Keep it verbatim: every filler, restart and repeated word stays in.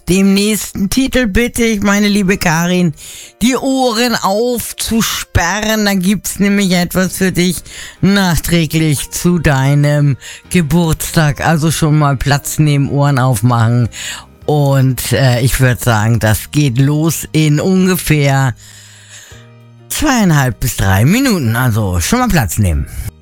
dem nächsten Titel bitte ich, meine liebe Karin, die Ohren aufzusperren. Da gibt's nämlich etwas für dich nachträglich zu deinem Geburtstag. Also schon mal Platz nehmen, Ohren aufmachen. Und äh, ich würde sagen, das geht los in ungefähr zweieinhalb bis drei Minuten. Also schon mal Platz nehmen.